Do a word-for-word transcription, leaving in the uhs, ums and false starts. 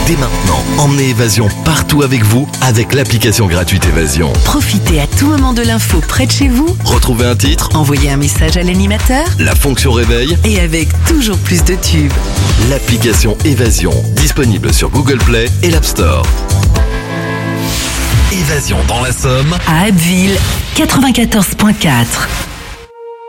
Dès maintenant, emmenez Évasion partout avec vous avec l'application gratuite Évasion. Profitez à tout moment de l'info près de chez vous. Retrouvez un titre, Envoyez un message à l'animateur. la fonction réveil, Et avec toujours plus de tubes. l'application Évasion, disponible sur Google Play et l'App Store. Évasion dans la Somme. À Abbeville, quatre-vingt-quatorze virgule quatre.